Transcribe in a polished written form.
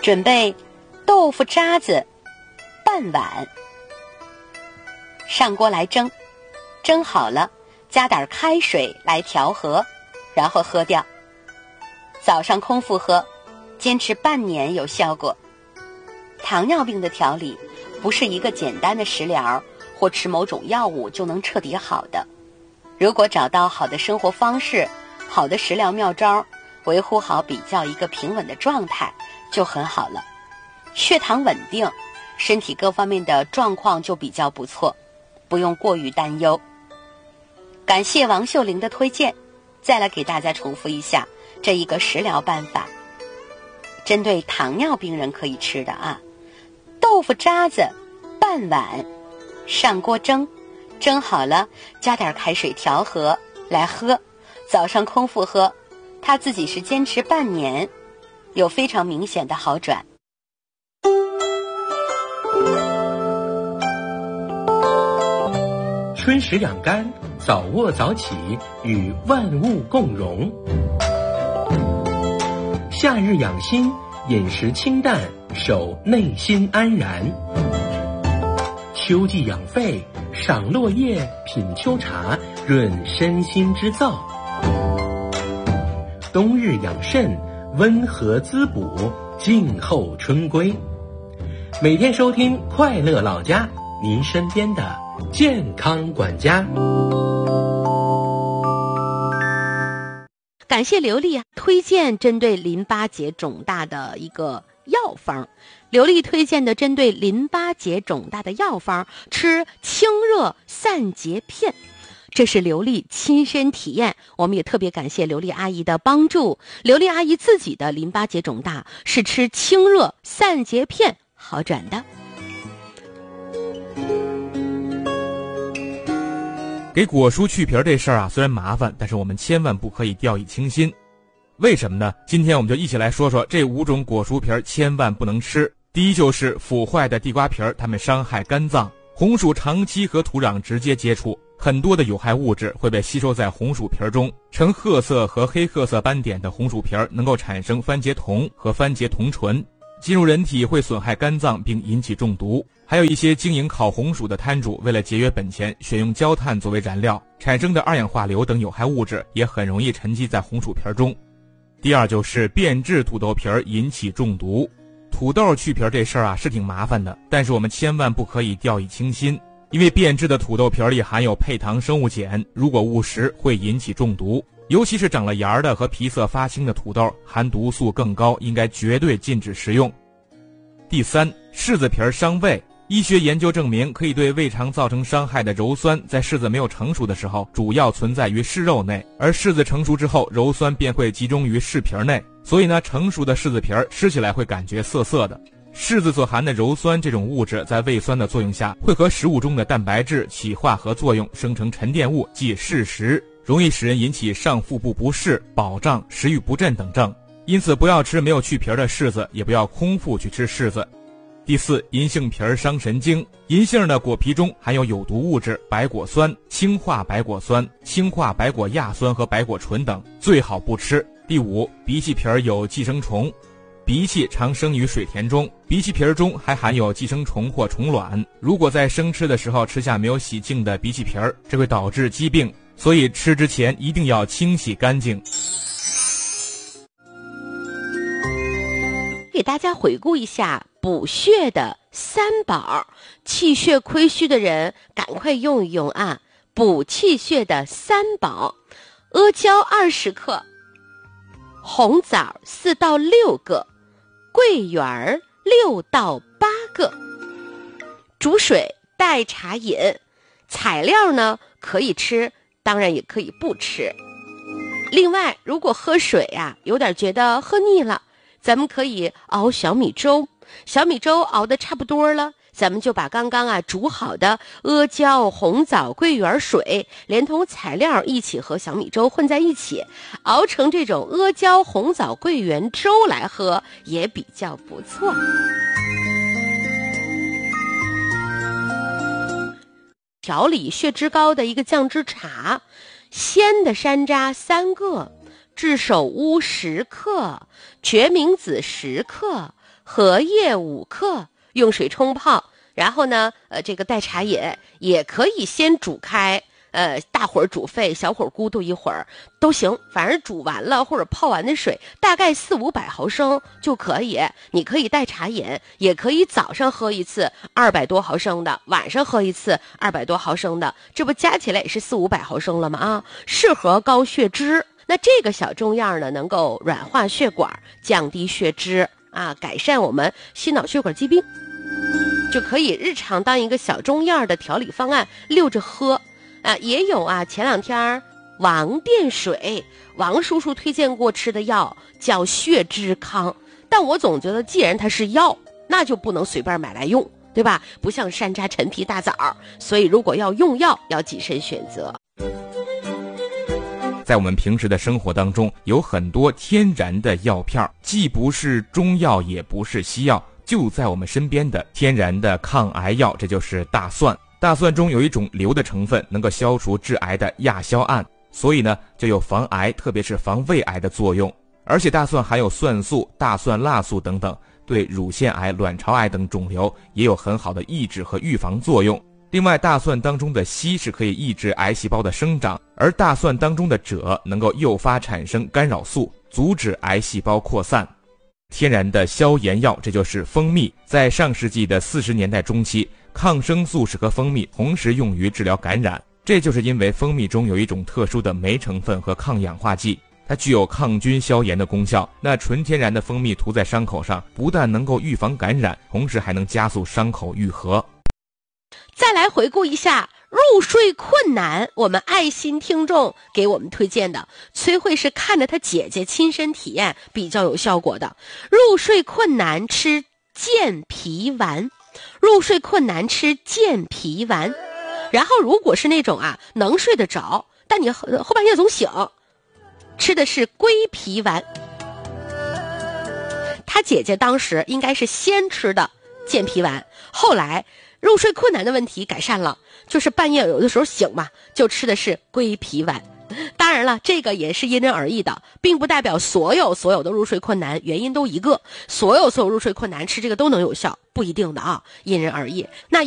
准备豆腐渣子半碗，上锅来蒸，蒸好了加点开水来调和，然后喝掉。早上空腹喝，坚持半年有效果。糖尿病的调理不是一个简单的食疗或吃某种药物就能彻底好的。如果找到好的生活方式，好的食疗妙招，维护好比较一个平稳的状态就很好了。血糖稳定，身体各方面的状况就比较不错，不用过于担忧。感谢王秀玲的推荐，再来给大家重复一下这一个食疗办法，针对糖尿病人可以吃的啊。豆腐渣子半碗，上锅蒸，蒸好了加点开水调和来喝。早上空腹喝，他自己是坚持半年，有非常明显的好转。 春食养肝，早卧早起，与万物共荣。夏日养心，饮食清淡，守内心安然。秋季养肺，赏落叶，品秋茶，润身心之燥。冬日养肾，温和滋补，静候春归。每天收听快乐老家，您身边的健康管家。 感谢刘丽推荐针对淋巴结肿大的一个药方。刘丽推荐的针对淋巴结肿大的药方，吃清热散结片。这是刘丽亲身体验，我们也特别感谢刘丽阿姨的帮助。刘丽阿姨自己的淋巴结肿大是吃清热散结片好转的。 给果蔬去皮这事儿啊，虽然麻烦，但是我们千万不可以掉以轻心。为什么呢？今天我们就一起来说说这5种果蔬皮千万不能吃。第一就是腐坏的地瓜皮，它们伤害肝脏。红薯长期和土壤直接接触，很多的有害物质会被吸收在红薯皮中。呈褐色和黑褐色斑点的红薯皮能够产生番茄酮和番茄酮醇，进入人体会损害肝脏并引起中毒。还有一些经营烤红薯的摊主，为了节约本钱，选用焦炭作为燃料，产生的二氧化硫等有害物质也很容易沉积在红薯皮中。第二就是变质土豆皮引起中毒。土豆去皮这事儿啊是挺麻烦的，但是我们千万不可以掉以轻心，因为变质的土豆皮里含有配糖生物碱，如果误食会引起中毒。尤其是长了芽的和皮色发青的土豆，含毒素更高，应该绝对禁止食用。第三，柿子皮伤胃。医学研究证明，可以对胃肠造成伤害的鞣酸，在柿子没有成熟的时候，主要存在于柿肉内，而柿子成熟之后，鞣酸便会集中于柿皮内。所以呢，成熟的柿子皮吃起来会感觉涩涩的。柿子所含的鞣酸这种物质，在胃酸的作用下，会和食物中的蛋白质起化合作用，生成沉淀物，即柿石，容易使人引起上腹部不适、饱胀、食欲不振等症。因此，不要吃没有去皮的柿子，也不要空腹去吃柿子。第四，银杏皮伤神经。银杏的果皮中含有有毒物质白果酸、氢化白果酸、氢化白果亚酸和白果醇等，最好不吃。第五，荸荠皮有寄生虫。荸荠常生于水田中，荸荠皮中还含有寄生虫或虫卵。如果在生吃的时候吃下没有洗净的荸荠皮，这会导致疾病，所以吃之前一定要清洗干净。 给大家回顾一下补血的3宝，气血亏虚的人赶快用一用啊！补气血的3宝：阿胶20克，红枣4到6个，桂圆6到8个。煮水代茶饮。材料呢可以吃，当然也可以不吃。另外，如果喝水啊有点觉得喝腻了，咱们可以熬小米粥。小米粥熬得差不多了，咱们就把刚刚煮好的阿胶、红枣、桂圆水连同材料一起和小米粥混在一起，熬成这种阿胶、红枣、桂圆粥来喝，也比较不错。调理血脂高的一个酱汁茶：鲜的山楂3个，炙首乌10克，决明子10克， 荷叶5克，用水冲泡，然后呢，这个代茶饮也可以先煮开，大火煮沸，小火咕嘟一会儿都行，反正煮完了或者泡完的水大概400-500毫升就可以。你可以代茶饮，也可以早上喝一次200多毫升的，晚上喝一次200多毫升的，这不加起来也是400-500毫升了吗？啊，适合高血脂。那这个小中药呢，能够软化血管，降低血脂啊，改善我们心脑血管疾病，就可以日常当一个小中药的调理方案溜着喝。也有啊，前2天王殿水，王叔叔推荐过吃的药叫血脂康，但我总觉得既然它是药，那就不能随便买来用，对吧？不像山楂、陈皮、大枣，所以如果要用药，要谨慎选择。 在我们平时的生活当中，有很多天然的药片，既不是中药，也不是西药，就在我们身边的天然的抗癌药，这就是大蒜。大蒜中有一种硫的成分，能够消除致癌的亚硝胺，所以呢，就有防癌，特别是防胃癌的作用。而且大蒜含有蒜素、大蒜辣素等等，对乳腺癌、卵巢癌等肿瘤也有很好的抑制和预防作用。另外，大蒜当中的硒是可以抑制癌细胞的生长，而大蒜当中的锗能够诱发产生干扰素，阻止癌细胞扩散。天然的消炎药，这就是蜂蜜。在上世纪的40年代中期，抗生素是和蜂蜜同时用于治疗感染，这就是因为蜂蜜中有一种特殊的酶成分和抗氧化剂，它具有抗菌消炎的功效。那纯天然的蜂蜜涂在伤口上，不但能够预防感染，同时还能加速伤口愈合。 再来回顾一下入睡困难，我们爱心听众给我们推荐的，崔慧是看着他姐姐亲身体验比较有效果的。入睡困难吃健脾丸，入睡困难吃健脾丸。然后如果是那种能睡得着，但你后半夜总醒，吃的是归脾丸。他姐姐当时应该是先吃的健脾丸，后来入睡困难的问题改善了，就是半夜有的时候醒嘛，就吃的是归脾丸。当然了，这个也是因人而异的，并不代表所有的入睡困难原因都一个，所有入睡困难吃这个都能有效，不一定的啊，因人而异。那